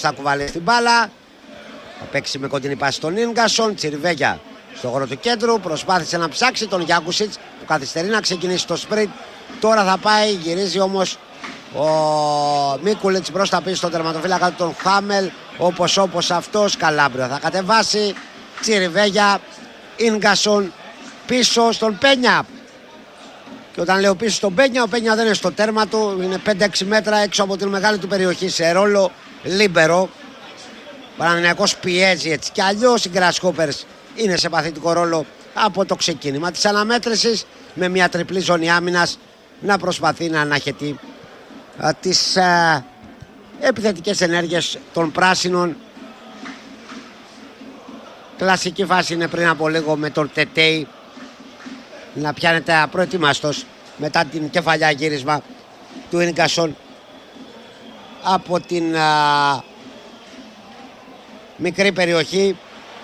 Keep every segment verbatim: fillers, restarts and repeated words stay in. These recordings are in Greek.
θα κουβαλήσει την μπάλα. Θα παίξει με κοντινή πάση στον Ίνγκασον. Τσιριβέγια στο χώρο του κέντρου. Προσπάθησε να ψάξει τον Γιάκουσιτς που καθυστερεί να ξεκινήσει το σπριτ. Τώρα θα πάει, γυρίζει όμως ο Μίκουλιτς μπροστά πίσω στον τερματοφύλακα του τον Χάμελ. Όπως όπως αυτός, Καλάμπριο θα κατεβάσει. Τσιριβέγια, Ίνγκασον πίσω στον Πένια. Και όταν λέω πίσω στον Πένια, ο Πένια δεν είναι στο τέρμα του. Είναι πέντε έξι μέτρα έξω από την μεγάλη του περιοχή σε ρόλο λίμπερο. Παναθηναϊκός πιέζει έτσι κι αλλιώς. Οι Grasshoppers είναι σε παθητικό ρόλο από το ξεκίνημα της αναμέτρησης, με μια τριπλή ζώνη άμυνας να προσπαθεί να αναχαιτεί α, τις α, επιθετικές ενέργειες των πράσινων. Κλασική φάση είναι πριν από λίγο με τον Τετέι να πιάνεται απροετοιμάστος μετά την κεφαλιά γύρισμα του Ίνγκασον από την α, μικρή περιοχή.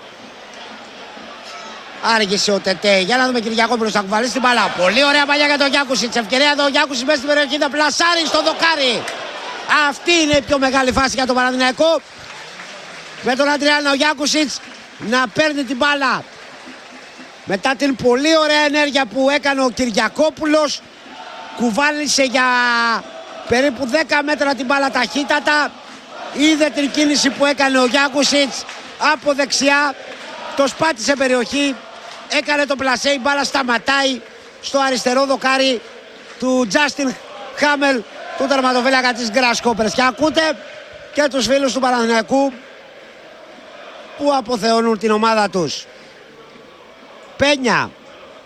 Άργησε ο Τετέι. Για να δούμε Κυριακόπουλος θα κουβαλήσει την μπαλά. Πολύ ωραία παλιά για τον Γιάκουσιτς. Ευκαιρία εδώ ο Γιάκουσιτς μέσα στην περιοχή. Θα πλασάρει στο δοκάρι. Αυτή είναι η πιο μεγάλη φάση για τον Παναθηναϊκό. Με τον Αντριάννα ο Γιάκουσιτς να παίρνει την μπάλα. Μετά την πολύ ωραία ενέργεια που έκανε ο Κυριακόπουλος, κουβάλισε για περίπου δέκα μέτρα την μπάλα ταχύτατα. Είδε την κίνηση που έκανε ο Γιάκουσιτς από δεξιά. Το σπάτησε περιοχή. Έκανε το πλασέ. Η μπάλα σταματάει στο αριστερό δοκάρι του Τζάστιν Χάμελ, του τερματοφύλακα της Grasshoppers. Και ακούτε και τους φίλους του Παναθηναϊκού που αποθεώνουν την ομάδα τους. Πένια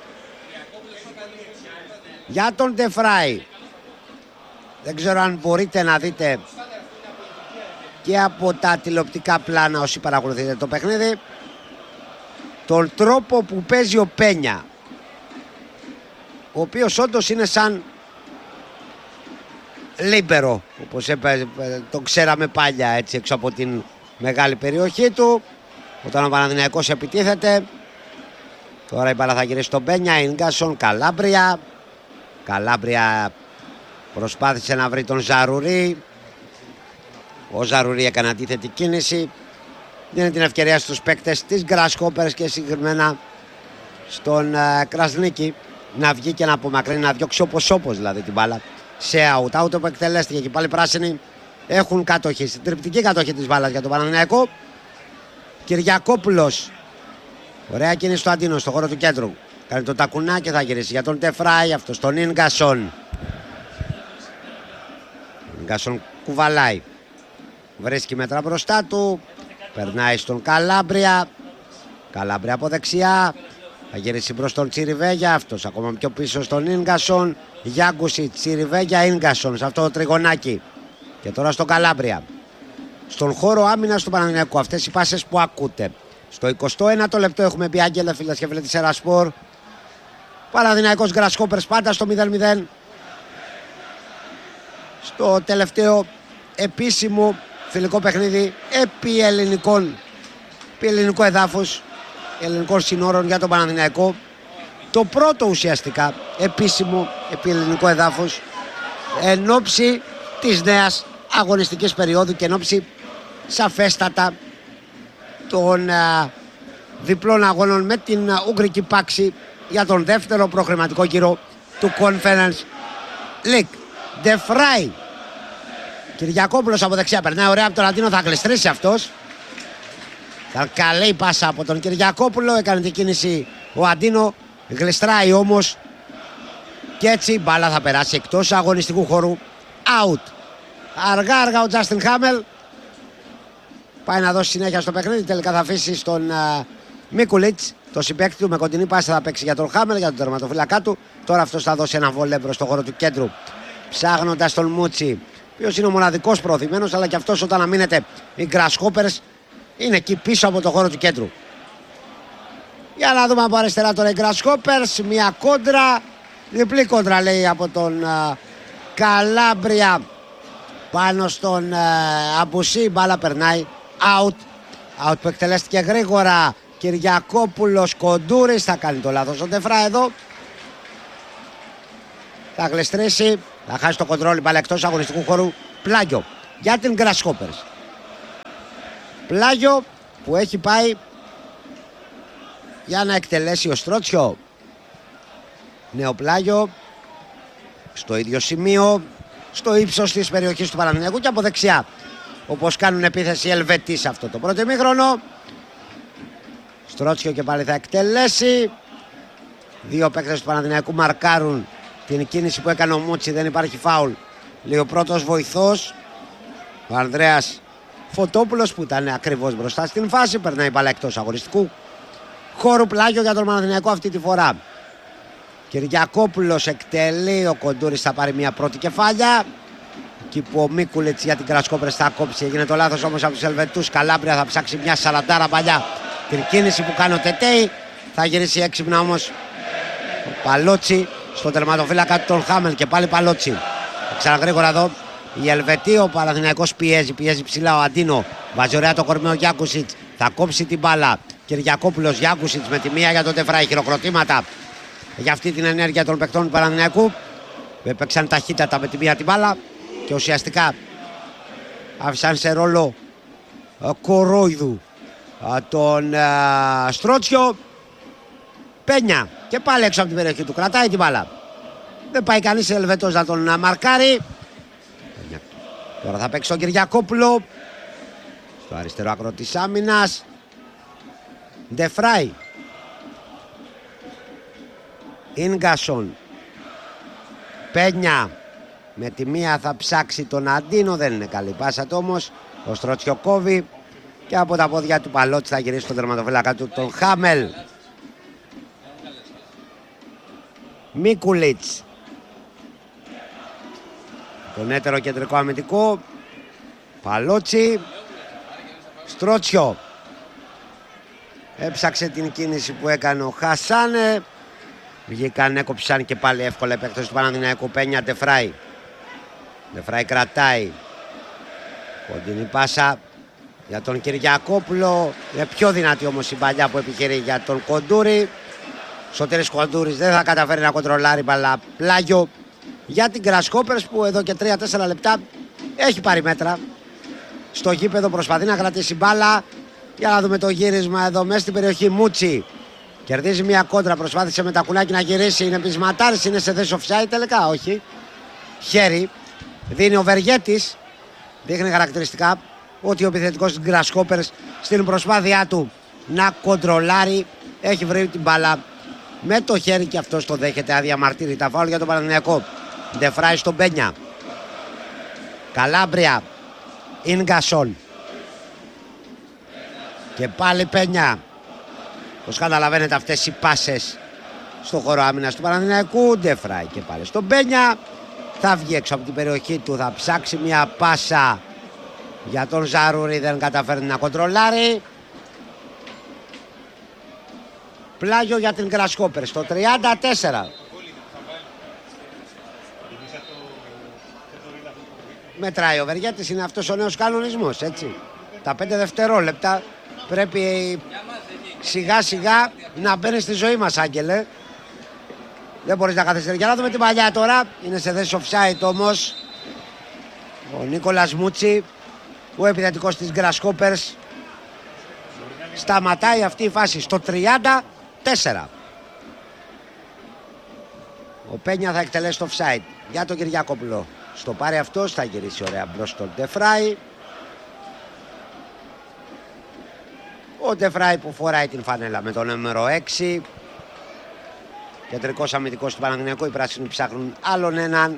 για τον Ντεφράι. Δεν ξέρω αν μπορείτε να δείτε και από τα τηλεοπτικά πλάνα όσοι παρακολουθείτε το παιχνίδι τον τρόπο που παίζει ο Πένια, ο οποίος όντως είναι σαν λίμπερο, όπως το ξέραμε παλιά, έτσι έξω από την μεγάλη περιοχή του όταν ο Παναθηναϊκός επιτίθεται. Τώρα η μπάλα θα γυρίσει στον Πένια. Ίνγκασον, Καλάμπρια. Καλάμπρια προσπάθησε να βρει τον Ζαρουρί. Ο Ζαρουρί έκανε αντίθετη κίνηση. Δίνει την ευκαιρία στους παίκτες της Grasshoppers και συγκεκριμένα στον uh, Κρασνίκη να βγει και να απομακρύνει, να διώξει όπως όπως δηλαδή την μπάλα σε out. Out που εκτελέστηκε και πάλι πράσινοι έχουν κατοχή, συντριπτική κατοχή της μπάλας για τον Παναθηναϊκό. Κυριακόπουλος, ωραία κίνηση στο Αντίνο στο χώρο του κέντρου. Κάνει το τακουνά και θα γυρίσει για τον Τεφράι, αυτό στον Ίνγκασον. Ίνγκασον κουβαλάει, βρίσκει μέτρα μπροστά του. Περνάει στον Καλάμπρια. Καλάμπρια από δεξιά. Θα γυρίσει μπρος τον Τσιριβέγια. Αυτός ακόμα πιο πίσω στον Ίνγκασον. Γιάκουσιτς, Τσιριβέγια, Ίνγκασον σε αυτό το τριγωνάκι. Και τώρα στον Καλάμπρια. Στον χώρο άμυνας του Παναθηναϊκού. Αυτές οι πάσες που ακούτε. Στο εικοστό ένατο λεπτό έχουμε μπει άγγελα, φίλες και φίλοι της Ερασπορ. Παναθηναϊκός Grasshoppers πάντα στο μηδέν μηδέν. Στο τελευταίο επίσημο φιλικό παιχνίδι επί ελληνικών, επί ελληνικού εδάφους, ελληνικών συνόρων για τον Παναθηναϊκό. Το πρώτο ουσιαστικά επίσημο επί ελληνικό εδάφους εν ώψη της νέας αγωνιστικής περίοδου και εν ώψη σαφέστατα των α, διπλών αγώνων με την α, Ουγγρική Πάξη για τον δεύτερο προκριματικό γύρο του Conference League. Ντεφράι. Κυριακόπουλος από δεξιά περνάει ωραία από τον Αντίνο, θα γλιστρήσει αυτός. Καλή πάσα από τον Κυριακόπουλο, έκανε την κίνηση ο Αντίνο, γλιστράει όμως και έτσι η μπάλα θα περάσει εκτός αγωνιστικού χώρου. Out. Αργά αργά ο Τζάστιν Χάμελ πάει να δώσει συνέχεια στο παιχνίδι, τελικά θα αφήσει στον uh, Μίκουλιτς, το συμπαίκτη του, με κοντινή πάσα θα παίξει για τον Χάμελ, για τον τερματοφύλακά του. Τώρα αυτός θα δώσει ένα βολέ προς το χώρο του κέντρου, ψάχνοντας τον Μούτσι, ο οποίος είναι ο μοναδικός προωθημένος, αλλά και αυτός όταν αμήνεται οι Grasshoppers είναι εκεί πίσω από το χώρο του κέντρου. Για να δούμε από αριστερά τώρα οι Grasshoppers, μια κόντρα, διπλή κόντρα λέει από τον uh, Καλάμπρια πάνω στον uh, Αμπουσί, μπάλα περνάει out. Out που εκτελέστηκε γρήγορα. Κυριακόπουλος, Κοντούρης, θα κάνει το λάθος ο Ντεφρά εδώ. Θα γλιστρήσει, θα χάσει το κοντρόλ, μπάλα εκτός αγωνιστικού χώρου. Πλάγιο για την Grasshoppers. Πλάγιο που έχει πάει για να εκτελέσει ο Στρότσιο. Νέο πλάγιο στο ίδιο σημείο, στο ύψος της περιοχής του Παναθηναϊκού και από δεξιά, όπως κάνουν επίθεση οι Ελβετοί σε αυτό το πρώτο ημίχρονο. Στρότσιο και πάλι θα εκτελέσει. Δύο παίκτες του Παναθηναϊκού μαρκάρουν την κίνηση που έκανε ο Μούτσι. Δεν υπάρχει φάουλ, λέει ο πρώτος βοηθός, ο Ανδρέας Φωτόπουλος, που ήταν ακριβώς μπροστά στην φάση. Περνάει μπάλα εκτός αγωνιστικού χώρου. Πλάγιο για τον Παναθηναϊκό αυτή τη φορά. Κυριακόπουλος εκτελεί, ο Κοντούρης θα πάρει μια πρώτη κεφάλια. Εκεί που ο Μίκουλιτς για την Γκρασκόπερες θα κόψει. Έγινε το λάθος όμως από τους Ελβετούς. Καλάμπρια θα ψάξει μια σαραντάρα παλιά. Την κίνηση που κάνει ο Τετέι. Θα γυρίσει έξυπνα όμως ο Παλότσι στον τερματοφύλακα του τον Χάμελ. Και πάλι Παλότσι. Ξαναγρήγορα εδώ η Ελβετοί. Ο Παναθηναϊκός πιέζει, πιέζει ψηλά ο Αντίνο. Βάζει ωραία το κορμί ο Γιάκουσιτς. Θα κόψει την μπάλα. Κυριακόπουλος, Γιάκουσιτς με τη μία για τον Τεφράι. Χειροκροτήματα για αυτή την ενέργεια των παικτών του Παναθηναϊκού. Έπαιξαν ταχύτατα με τη μία την μπάλα και ουσιαστικά άφησαν σε ρόλο κορόιδου τον uh, Στρότσιο. Πένια και πάλι έξω από την περιοχή του, κρατάει την μπάλα. Δεν πάει κανείς Ελβετός να τον uh, μαρκάρει. Τώρα θα παίξει τον Κυριακόπουλο στο αριστερό άκρο της άμυνας. Ντεφράι, Ίνγκασον, Πένια με τη μία θα ψάξει τον Αντίνο. Δεν είναι καλή πάσα του όμως. Ο Στρότσιο κόβει και από τα πόδια του Παλότσι θα γυρίσει τον τερματοφύλακα του τον Χάμελ. Μίκουλιτς, τον έτερο κεντρικό αμυντικό. Παλότσι, Στρότσιο. Έψαξε την κίνηση που έκανε ο Χασάνε. Βγήκαν, έκοψαν και πάλι εύκολα οι παίκτες του Παναθηναϊκού. Πένια, Ντεφράι. Ντεφράι κρατάει. Κοντινή πάσα για τον Κυριακόπουλο. Είναι πιο δυνατή όμως η παλιά που επιχειρεί για τον Κοντούρη. Σωτήρης Κοντούρης δεν θα καταφέρει να κοντρολάρει μπαλά. Πλάγιο για την Γκρασκόπερες που εδώ και τρία τέσσερα λεπτά έχει πάρει μέτρα. Στο γήπεδο προσπαθεί να κρατήσει μπάλα. Για να δούμε το γύρισμα εδώ μέσα στην περιοχή. Μούτσι κερδίζει μια κόντρα, προσπάθησε με τα κουνάκι να γυρίσει. Είναι πεισματάρης, είναι σε θέση offside τελικά, όχι. Χέρι, δίνει ο Βεργέτης. Δείχνει χαρακτηριστικά ότι ο επιθετικός της Γκρασκόπερς στην προσπάθειά του να κοντρολάρει έχει βρει την μπάλα με το χέρι και αυτός το δέχεται αδιαμαρτύρητα. Φάουλ για τον Παναθηναϊκό. Ντεφράι στον Πένια. Καλάμπρια, Ίνγκασον. Και πάλι Πένια. Πώς καταλαβαίνετε αυτές οι πάσες στο χώρο άμυνας του Παναθηναϊκού. Ντεφράι και πάλι στον Πένια. Θα βγει έξω από την περιοχή του. Θα ψάξει μια πάσα για τον Ζαρούρι. Δεν καταφέρνει να κοντρολάρει. Πλάγιο για την Γκρασκόπερ στο τριάντα τέσσερα. Μετράει ο Βεργέτης, είναι αυτός ο νέος κανονισμός, έτσι. Τα πέντε δευτερόλεπτα πρέπει σιγά σιγά να μπαίνει στη ζωή μας, Άγγελε. Δεν μπορείς να καθυστερήσεις. Για να δούμε την παλιά τώρα. Είναι σε θέση offside όμως ο Νίκολας Μούτσι, ο επιθετικός της Γκρασκόπερς. Σταματάει αυτή η φάση στο τριάντα τέσσερα. Ο Πένια θα εκτελέσει το offside για τον Κυριακόπουλο. Στο πάρει αυτός, θα γυρίσει ωραία μπρος στον Ντεφράι. Ο Ντεφράι που φοράει την φανέλα με το νούμερο έξι. Κεντρικός αμυντικός του Παναθηναϊκού. Οι πράσινοι ψάχνουν άλλον έναν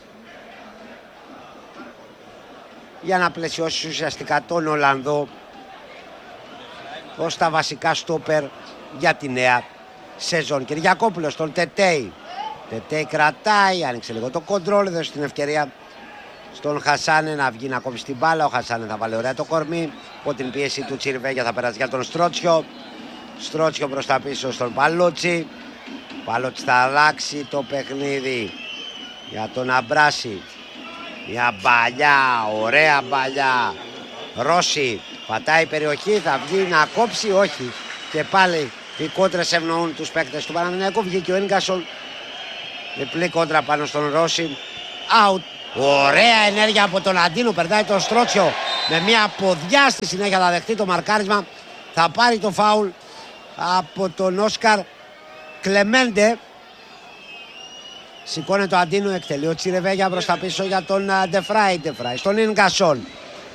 για να πλαισιώσει ουσιαστικά τον Ολλανδό ως τα βασικά στόπερ για τη νέα σεζόν. Κυριακόπουλος τον Τετέι. Τετέι κρατάει, άνοιξε λίγο το κοντρόλ, έδωσε την ευκαιρία στον Χασάνε να βγει να κόψει την μπάλα. Ο Χασάνε θα βάλει ωραία το κορμί. Από την πίεση του Τσιρβέγια θα περάσει για τον Στρότσιο. Στρότσιο προς τα πίσω στον Παλότσι. Παλότσι θα αλλάξει το παιχνίδι για τον Αμπράση. Μια μπαλιά, ωραία μπαλιά. Ρώση, πατάει περιοχή, θα βγει να κόψει, όχι. Και πάλι οι κόντρες ευνοούν τους παίκτες του Παναθηναϊκού. Βγήκε ο Ίνγκασον. Διπλή κόντρα πάνω στον Ρώση. Out. Ωραία ενέργεια από τον Αντίνο. Περνάει τον Στρότσιο. Με μια ποδιά στη συνέχεια θα δεχτεί το μαρκάρισμα. Θα πάρει το φάουλ από τον Όσκαρ Κλεμέντε. Σηκώνει το Αντίνο, εκτελεί ο Τσιρεβέγια προς τα πίσω για τον Ντεφράι. Ντεφράι στον Ινγκασόν.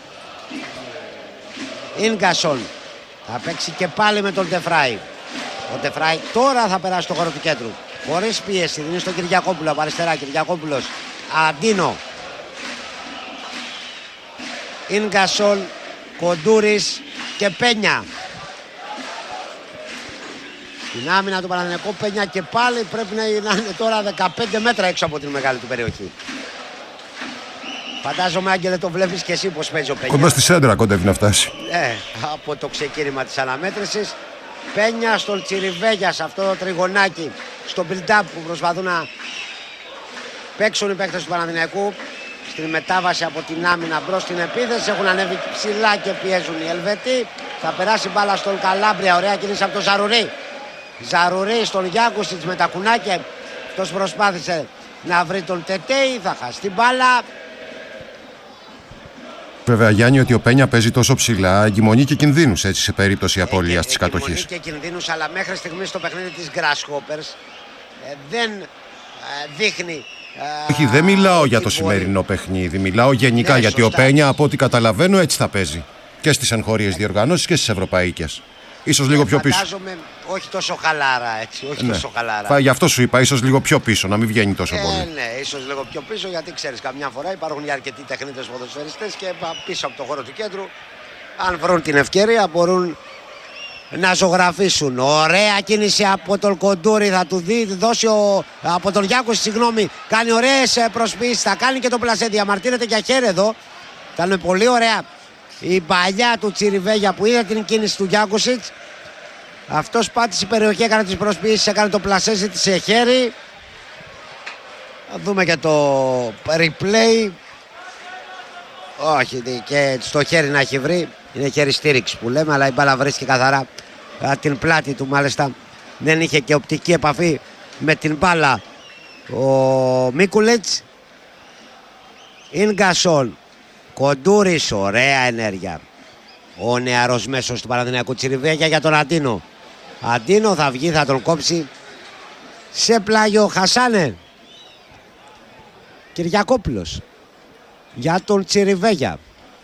Ινγκασόν θα παίξει και πάλι με τον Ντεφράι. Ο Ντεφράι τώρα θα περάσει στο χώρο του κέντρου. Χωρίς πίεση, δίνει στον Κυριακόπουλο από αριστερά. Κυριακόπουλος, Αντίνο. Ινγκασόν, Κοντούρης και Πένια. Την άμυνα του Παναθηναϊκού, Πένια και πάλι πρέπει να είναι τώρα δεκαπέντε μέτρα έξω από την μεγάλη του περιοχή. Φαντάζομαι, Άγγελε, το βλέπεις και εσύ πως παίζει ο Πένια. Κοντά στη σέντρα κοντεύει να φτάσει. Ε, από το ξεκίνημα της αναμέτρησης. Πένια στον Τσιριβέγια σε αυτό το τριγωνάκι, στο build-up που προσπαθούν να παίξουν οι παίκτες του Παναθηναϊκού. Στην μετάβαση από την άμυνα μπρος στην επίθεση έχουν ανέβει ψηλά και πιέζουν οι Ελβετοί. Θα περάσει μπάλα στον Καλάμπρια, ωραία κίνηση από τον Ζαρουρί. Ζαρουρί στον Γιάκουσιτς με τα κουνάκια. Αυτός προσπάθησε να βρει τον Τετέι, θα χάσει την μπάλα. Βέβαια, Γιάννη, ότι ο Πένια παίζει τόσο ψηλά, εγκυμονεί και κινδύνους έτσι σε περίπτωση απώλειας της κατοχής. Εγκυμονεί και κινδύνους, αλλά μέχρι στιγμής στο παιχνίδι της Grasshoppers ε, δεν ε, δείχνει. Ε, Όχι, δεν μιλάω για το σημερινό παιχνίδι. Μιλάω γενικά, ναι, γιατί σωστά. Ο Πένια, από ό,τι καταλαβαίνω, έτσι θα παίζει. Και στις εγχώριες διοργανώσεις και στις ευρωπαϊκές. Ίσως λίγο πιο πίσω. Φαντάζομαι όχι τόσο χαλάρα, έτσι. Όχι ναι. τόσο χαλάρα. Γι' αυτό σου είπα, ίσως λίγο πιο πίσω, να μην βγαίνει τόσο ε, πολύ. Ναι, ίσως λίγο πιο πίσω, γιατί ξέρεις, καμιά φορά υπάρχουν και αρκετοί τεχνίτες ποδοσφαιριστές και πίσω από το χώρο του κέντρου, αν βρουν την ευκαιρία, μπορούν να ζωγραφίσουν. Ωραία κίνηση από τον Κοντούρη, θα του δει, δώσει ο, από τον Γιάκος, συγγνώμη, κάνει ωραίες προσποιήσεις, θα κάνει και το πλασέ, διαμαρτύρεται για χέρι εδώ. Ήταν πολύ ωραία η παλιά του Τσιριβέγια που είδε την κίνηση του Γιάκουσιτς. Αυτός πάτησε η περιοχή, έκανε τις προσποιήσεις, έκανε το πλασέ, ζήτησε χέρι. Θα δούμε και το replay. Όχι, και στο χέρι να έχει βρει. Είναι χέρι στήριξη που λέμε, αλλά η μπάλα βρίσκει καθαρά την πλάτη του, μάλιστα. Δεν είχε και οπτική επαφή με την μπάλα ο Μίκουλετς. Ινγκασόν, Κοντούρης, ωραία ενέργεια. Ο νεαρός μέσος του Παναθηναϊκού, Τσιριβέγια για τον Αντίνο. Αντίνο θα βγει, θα τον κόψει σε πλάγιο. Χασάνε. Κυριακόπουλος για τον Τσιριβέγια.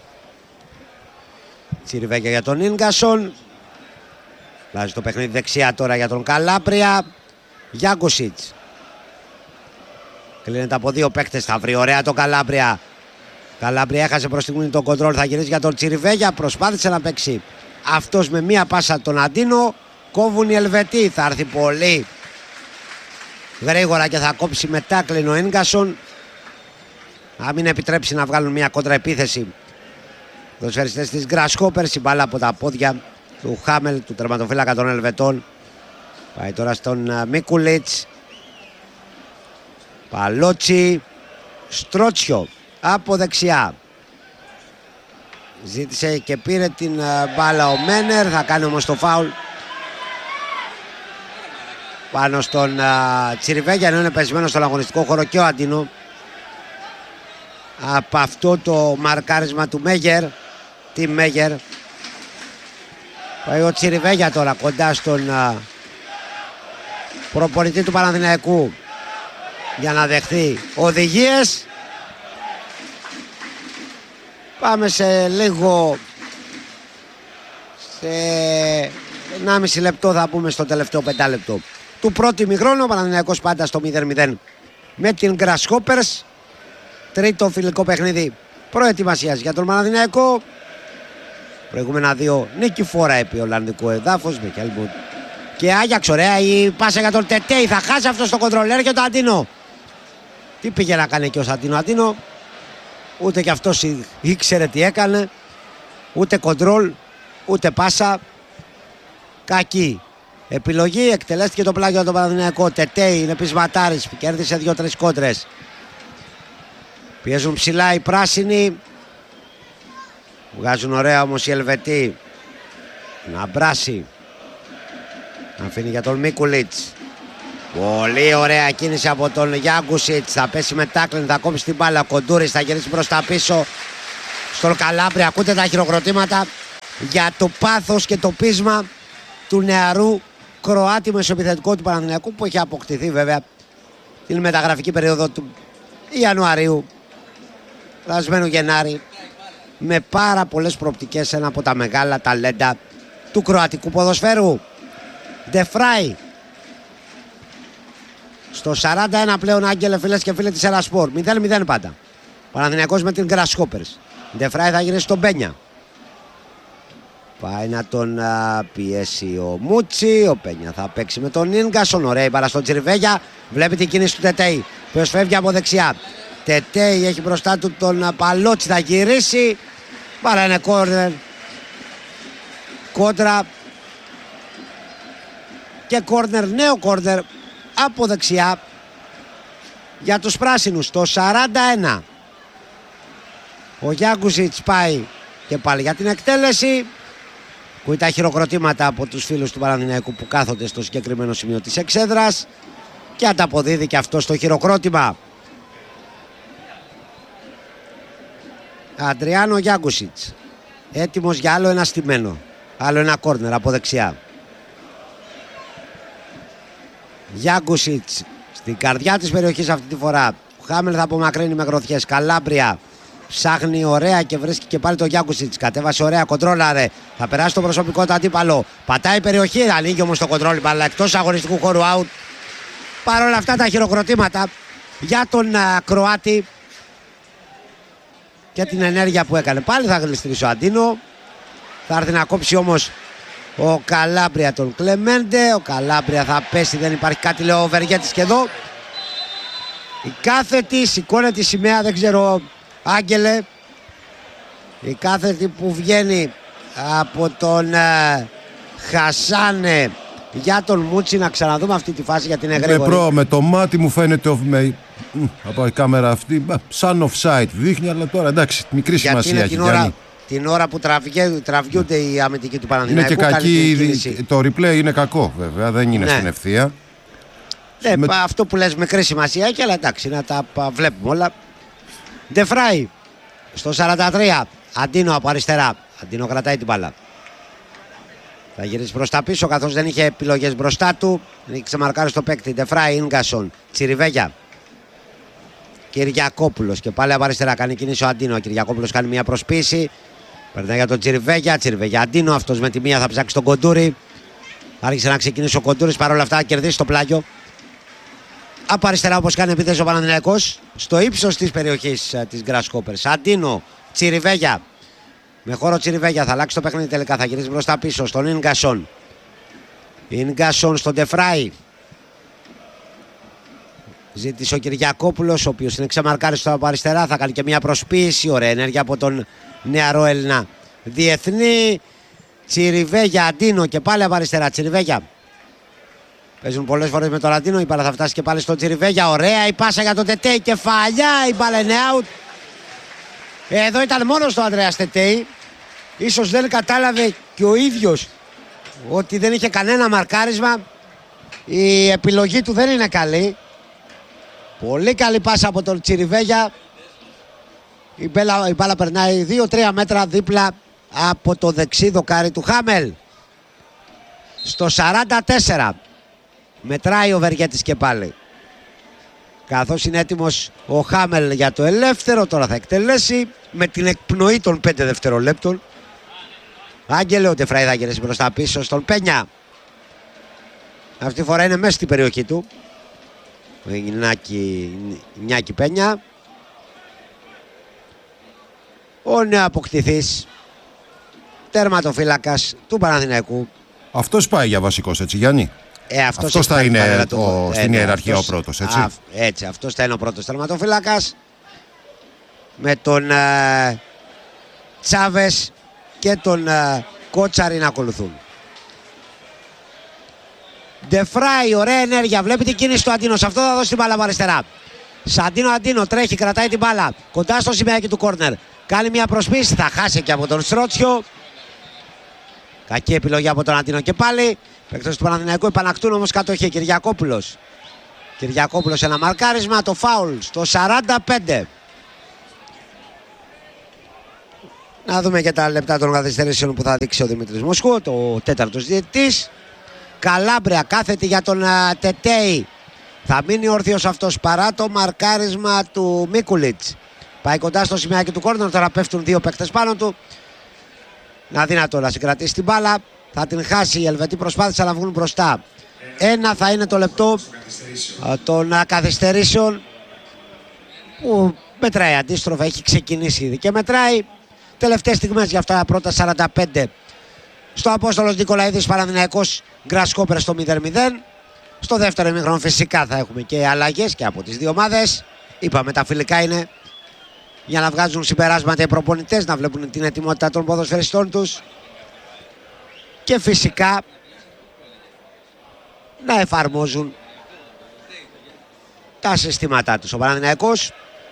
Τσιριβέγια για τον Ίνγκασον. Βάζει το παιχνίδι δεξιά τώρα για τον Καλάπρια. Γιάκουσιτς. Κλείνεται από δύο παίκτες, θα βρει ωραία το Καλάπρια. Καλάπρια έχασε προς στιγμή τον κοντρόλ, θα γυρίσει για τον Τσιριβέγια. Προσπάθησε να παίξει αυτός με μία πάσα τον Αντίνο. Κόβουν οι Ελβετοί, θα έρθει πολύ γρήγορα και θα κόψει μετά κλείνει ο Ίνγκασον. Να μην επιτρέψει να βγάλουν μια κόντρα επίθεση τους φεριστές της Grasshoppers. Η μπάλα από τα πόδια του Χάμελ, του τερματοφύλακα των Ελβετών. Πάει τώρα στον Μίκουλιτς. Παλότσι. Στρότσιο από δεξιά. Ζήτησε και πήρε την μπάλα ο Μένερ. Θα κάνει όμως το φάουλ πάνω στον Τσιριβέγια, ενώ είναι πεσμένο στον αγωνιστικό χώρο και ο Αντίνο. Από αυτό το μαρκάρισμα του Μέγερ, τι Μέγερ. Πάει ο Τσιριβέγια τώρα κοντά στον α, προπονητή του Παναθηναϊκού για να δεχθεί οδηγίες. Πάμε σε λίγο, σε ενάμιση λεπτό θα πούμε στο τελευταίο πεντάλεπτο του πρώτου ημιχρόνου. Ο Παναθηναϊκός πάντα στο μηδέν μηδέν με την Grasshoppers. Τρίτο φιλικό παιχνίδι προετοιμασίας για τον Παναθηναϊκό. Προηγούμενα δύο νικηφόρα επί Ολλανδικού εδάφους με Χέλμουντ και Άγιαξ. Ωραία η πάσα για τον Τετέι. Θα χάσει αυτό στο κοντρολέρ και το Αντίνο. Τι πήγε να κάνει και ο Σαντίνο Αντίνο. Ούτε κι αυτός ήξερε τι έκανε. Ούτε κοντρόλ, ούτε πάσα. Κακή επιλογή. Εκτελέστηκε το πλάγιο από τον Παναθηναϊκό. Τετέι είναι πεισματάρης. Κέρδισε δύο-τρεις κόντρες. Πιέζουν ψηλά οι πράσινοι. Βγάζουν ωραία όμως οι Ελβετοί. Να μπράσει. Να αφήνει για τον Μίκουλιτς. Πολύ ωραία κίνηση από τον Γιάκουσιτς. Θα πέσει με τάκλιν, θα κόψει την μπάλα. Κοντούρης θα γυρίσει προς τα πίσω στον Καλάμπρια. Ακούτε τα χειροκροτήματα για το πάθος και το πείσμα του νεαρού Κροάτη μεσοεπιθετικού του Παναθηναϊκού, που έχει αποκτηθεί βέβαια την μεταγραφική περίοδο του Ιανουαρίου, περασμένου Γενάρη, με πάρα πολλές προοπτικές, ένα από τα μεγάλα ταλέντα του κροατικού ποδοσφαίρου. Ντεφράι στο σαράντα ένα πλέον, Άγγελε, φίλες και φίλοι της Ελασπορ. μηδέν μηδέν πάντα. Παναθηναϊκός με την Grasshoppers. Ντεφράι θα γυρίσει στον Πένια. Πάει να τον α, πιέσει ο Μούτσι. Ο Πένια θα παίξει με τον Ίνγκασον. Ωραία η μπάλα στον Τσιριβέγια. Βλέπει την κίνηση του Τετέι, ποιος φεύγει από δεξιά. Τετέι έχει μπροστά του τον Παλότσι, θα γυρίσει. Μπάλα είναι κόρνερ. Κόντρα. Και κόρνερ, νέο κόρνερ από δεξιά για τους πράσινους. Το σαράντα ένα. Ο Γιάνκουσιτς πάει και πάλι για την εκτέλεση. Ακούει τα χειροκροτήματα από τους φίλους του Παναθηναϊκού που κάθονται στο συγκεκριμένο σημείο της εξέδρας και ανταποδίδει και αυτό στο χειροκρότημα. Αντριάνο Γιάνκουσιτς έτοιμος για άλλο ένα στημένο. Άλλο ένα κόρνερ από δεξιά. Γιάνκουσιτς στην καρδιά της περιοχής αυτή τη φορά. Ο Χάμελ θα απομακρύνει με γροθιές. Καλάμπρια ψάχνει ωραία και βρίσκει και πάλι το Γιάνκουσιτς. Κατέβασε ωραία, κοντρόλαρε. Θα περάσει το προσωπικό του αντίπαλο. Πατάει περιοχή, ανοίγει όμως το κοντρόλ, αλλά εκτός αγωνιστικού χώρου out. Παρ' όλα αυτά τα χειροκροτήματα για τον uh, Κροάτη και την ενέργεια που έκανε. Πάλι θα γλιστρήσει ο Αντίνο. Θα έρθει να κόψει όμως ο Καλάμπρια τον Κλεμέντε. Ο Καλάμπρια θα πέσει, δεν υπάρχει κάτι, λέει ο Βεργέτης και εδώ. Η κάθετη σηκώνεται η σημαία, δεν ξέρω, Άγγελε. Η κάθετη που βγαίνει από τον ε, Χασάνε για τον Μούτσι. Να ξαναδούμε αυτή τη φάση για την εγρήγορη. Με, προ, με το μάτι μου φαίνεται με, από η κάμερα αυτή σαν offside δείχνει, αλλά τώρα εντάξει, μικρή σημασία έχει. Την ώρα που τραβιέ, τραβιούνται οι αμυντικοί του Παναθηναϊκού. Είναι και κακή, το replay είναι κακό βέβαια, δεν είναι, ναι, στην ευθεία. Ναι, με... αυτό που λες μικρή σημασία έχει, αλλά εντάξει, να τα βλέπουμε όλα. Ντεφράι στο σαράντα τρία, Αντίνο από αριστερά. Αντίνο κρατάει την μπάλα. Θα γυρίσει προς τα πίσω, καθώς δεν είχε επιλογές μπροστά του. Έχει ξεμαρκάρει στο παίκτη. Ντεφράι, Ίνγκασον, Τσιριβέγια, Κυριακόπουλος και πάλι από αριστερά κάνει κίνηση ο Αντίνο. Ο Κυριακόπουλος κάνει μια προσποίηση. Περνάει για τον Τσιριβέγια. Τσιριβέγια Αντίνο. Αυτός με τη μία θα ψάξει τον Κοντούρη. Άρχισε να ξεκινήσει ο Κοντούρης. Παρ' όλα αυτά κερδίσει το πλάγιο. Από αριστερά, όπως κάνει επίθεση ο Παναθηναϊκός. Στο ύψος της περιοχής της Grasshoppers. Αντίνο, Τσιριβέγια. Με χώρο Τσιριβέγια θα αλλάξει το παιχνίδι τελικά. Θα γυρίσει μπροστά πίσω στον Ίνγκασον. Ίνγκασον στον Ντεφράι. Ζήτησε ο Κυριακόπουλος, ο οποίος είναι ξεμαρκάριστο από αριστερά. Θα κάνει και μια προσποίηση. Ωραία ενέργεια από τον νεαρό Έλληνα διεθνή. Τσιριβέγια, Αντίνο και πάλι από αριστερά. Τσιριβέγια. Παίζουν πολλές φορές με τον Αντίνο. Η μπάλα θα φτάσει και πάλι στον Τσιριβέγια. Ωραία η πάσα για τον Τετέι. Κεφαλιά. Η μπάλα είναι out. Εδώ ήταν μόνος του Ανδρέας Τετέι. Ίσως δεν κατάλαβε και ο ίδιος ότι δεν είχε κανένα μαρκάρισμα. Η επιλογή του δεν είναι καλή. Πολύ καλή πάσα από τον Τσιριβέγια. Η μπάλα, η μπάλα περνάει δύο τρία μέτρα δίπλα από το δεξί δοκάρι του Χάμελ. Στο σαράντα τέσσερα μετράει ο Βεργέτης και πάλι. Καθώς είναι έτοιμος ο Χάμελ για το ελεύθερο. Τώρα θα εκτελέσει με την εκπνοή των πέντε δευτερολέπτων. Άγγελε, ο Ντεφράι θα γυρίσει μπροστά πίσω στον Πένια. Αυτή τη φορά είναι μέσα στην περιοχή του. Ο Ινάκη, Νιάκη Πένια. Ο νεοαποκτηθής τερματοφύλακας του Παναθηναϊκού. Αυτός πάει για βασικός, έτσι Γιάννη. Ε, αυτός αυτός θα είναι το, ο, ε, στην ναι, ιεραρχία αυτός, ο πρώτος, έτσι. Α, έτσι, αυτός θα είναι ο πρώτος τερματοφύλακας. Με τον ε, Τσάβες και τον ε, Κότσαρη να ακολουθούν. Ντεφράι, ωραία ενέργεια. Βλέπει την κίνηση του Αντίνο. Σε αυτό θα δώσει την μπάλα από αριστερά. Σαντίνο Αντίνο τρέχει, κρατάει την μπάλα. Κοντά στο σημαίακι του κόρνερ. Κάνει μια προσποίηση. Θα χάσει και από τον Στρότσιο. Κακή επιλογή από τον Αντίνο και πάλι. Παίκτες του Παναθηναϊκού επανακτούν όμως κατοχή. Κυριακόπουλος. Κυριακόπουλος ένα μαρκάρισμα. Το φάουλ στο σαράντα πέντε. Να δούμε και τα λεπτά των καθυστερήσεων που θα δείξει ο Δημήτρης Μοσχού, το τέταρτος διαιτητής. Καλάμπρια κάθετη για τον uh, Τετέι. Θα μείνει όρθιος αυτός παρά το μαρκάρισμα του Μίκουλιτς. Πάει κοντά στο σημειάκι του κόρνερ, τώρα πέφτουν δύο παίκτες πάνω του. Να δυνατό να συγκρατήσει την μπάλα. Θα την χάσει, οι Ελβετοί προσπάθησαν να βγουν μπροστά. Ένα θα είναι το λεπτό uh, των uh, καθυστερήσεων που μετράει αντίστροφα, έχει ξεκινήσει ήδη και μετράει. Τελευταίες στιγμές για αυτά πρώτα σαράντα πέντε. Στο Απόστολος Νικολαίδης Παναθηναϊκός Γκρασκόπερ στο μηδέν μηδέν. Στο δεύτερο ημίχρονο φυσικά θα έχουμε και αλλαγές και από τις δύο ομάδες. Είπαμε τα φιλικά είναι για να βγάζουν συμπεράσματα οι προπονητές, να βλέπουν την ετοιμότητα των ποδοσφαιριστών τους και φυσικά να εφαρμόζουν τα συστήματά τους. Ο Παναθηναϊκός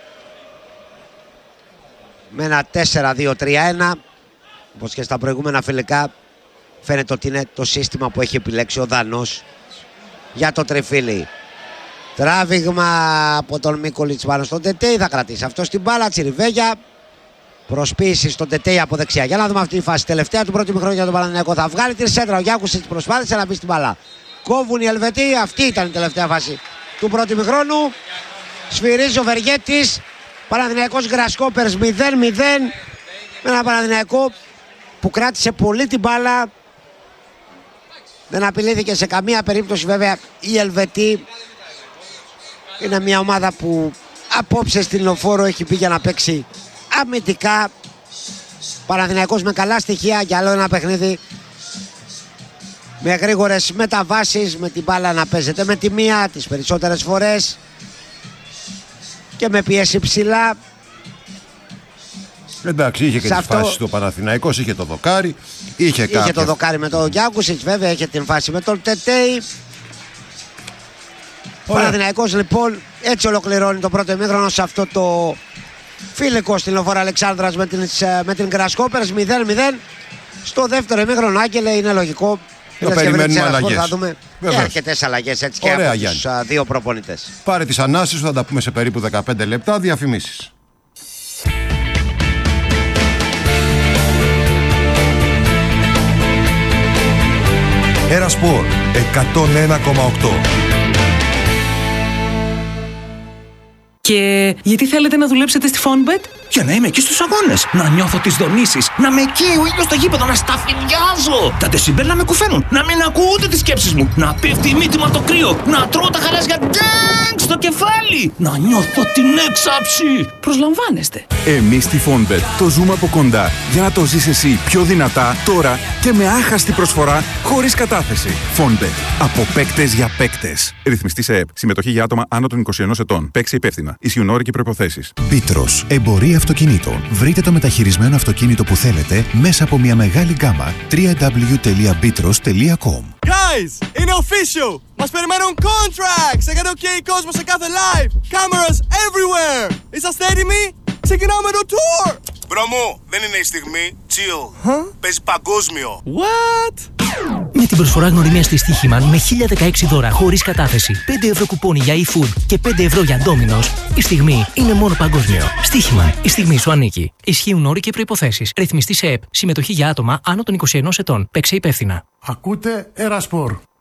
με ένα τέσσερα δύο τρία ένα, όπως και στα προηγούμενα φιλικά, φαίνεται ότι είναι το σύστημα που έχει επιλέξει ο Δανός για το τριφύλι. Τράβηγμα από τον Μίκολιτς πάνω στον Τετέι, θα κρατήσει αυτό στην μπάλα, Τσιριβέγια. Προσποίηση στον Τετέι από δεξιά. Για να δούμε αυτή η φάση τελευταία του πρώτου ημιχρόνου για τον Παναθηναϊκό. Θα βγάλει την σέντρα, ο Γιάκουσιτς προσπάθησε να μπει στην μπάλα. Κόβουν οι Ελβετοί, αυτή ήταν η τελευταία φάση του πρώτου ημιχρόνου. Σφυρίζει ο Βεργέτης. Παναθηναϊκός Γκρασκόπερς μηδέν μηδέν, με ένα Παναθηναϊκό που κράτησε πολύ την μπάλα. Δεν απειλήθηκε σε καμία περίπτωση. Βέβαια η Ελβετοί είναι μια ομάδα που απόψε στην Λεωφόρο έχει πει για να παίξει αμυντικά. Παναθηναϊκός με καλά στοιχεία για άλλο ένα παιχνίδι, με γρήγορες μεταβάσεις, με την μπάλα να παίζεται με τη μία τις περισσότερες φορές και με πίεση ψηλά. Εντάξει, είχε και τις αυτό... φάσεις του Παναθηναϊκός, είχε το δοκάρι, είχε, είχε κάποια... το δοκάρι με τον Γιάκουσιτς, βέβαια είχε την φάση με τον Τετέι. Ο Παναθηναϊκός λοιπόν έτσι ολοκληρώνει το πρώτο ημίχρονο σε αυτό το φιλικό στην Λεωφόρο Αλεξάνδρας με την, με την Γκρασκόπερς μηδέν μηδέν. Στο δεύτερο ημίχρονο, Άγγελε, είναι λογικό να περιμένουμε αλλαγές. Θα δούμε και αρκετές αλλαγές έτσι. Ωραία, και από τους α, δύο προπονητές. Πάρε τις ανάσεις σου, θα τα πούμε σε περίπου δεκαπέντε λεπτά. Διαφημίσεις. Ερασπορ εκατόν ένα κόμμα οκτώ. Και γιατί θέλετε να δουλέψετε στη Fonbet? Για να είμαι εκεί στους αγώνες, να νιώθω τις δονήσεις, να με καίει ο ήλιος στο γήπεδο, να σταφυδιάζω. Τα δεσιμπέλ να με κουφαίνουν, να μην ακούω ούτε τις σκέψεις μου, να πέφτει η μύτη μου από το κρύο, να τρώω τα χαράζια ντάγκ στο κεφάλι, να νιώθω την έξαψη. Προσλαμβάνεστε. Εμείς στη Fonbet το ζούμε από κοντά για να το ζεις εσύ πιο δυνατά τώρα και με άχαστη προσφορά χωρίς κατάθεση. Fonbet. Από παίκτες για παίκτες. Ρυθμιστή σε ΕΠ. Συμμετοχή για άτομα άνω των είκοσι ενός ετών. Παίξει υπεύθυνα. Ισχύουν όροι και προϋποθέσεις. Μπίτρος. Εμπορία αυτοκινήτων. Βρείτε το μεταχειρισμένο αυτοκίνητο που θέλετε μέσα από μια μεγάλη γκάμα. double-u double-u double-u τελεία μπίτρος τελεία com. Guys, είναι official! Μας περιμένουν contracts! Έκανε ok κόσμο σε κάθε live! Cameras everywhere! Είσαστε έτοιμοι? Ξεκινάμε το tour! Μπρο μου, δεν είναι η στιγμή. Chill. Huh? Παίζει παγκόσμιο. What? Με την προσφορά γνωριμίας της Στοίχημαν με χίλια δεκαέξι δώρα χωρίς κατάθεση, πέντε ευρώ κουπόνι για e-food και πέντε ευρώ για Domino's, η στιγμή είναι μόνο παγκόσμιο. Στοίχημαν, η στιγμή σου ανήκει. Ισχύουν όροι και προϋποθέσεις. Ρυθμιστή σε ΕΠ. Συμμετοχή για άτομα άνω των είκοσι ενός ετών. Παίξε υπεύθυνα. Ακούτε Ερασπορ.